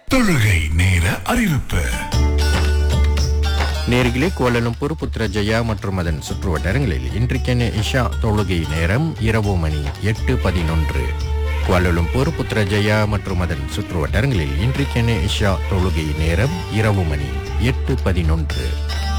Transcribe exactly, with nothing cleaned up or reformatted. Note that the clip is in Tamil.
தொழுகை நேர அறிவிப்பு. நேர்களே, கோலாலம்பூர், புத்ரஜயா மற்றும் அதன் சுற்றுவட்டாரங்களில் இன்றைக்கான இஷா தொழுகை நேரம் இரவு மணி எட்டு பதினொன்று. கோலாலம்பூர், புத்ரஜயா மற்றும் அதன் சுற்றுவட்டாரங்களில் இன்றைக்கான இஷா தொழுகை நேரம் இரவு மணி எட்டு பதினொன்று.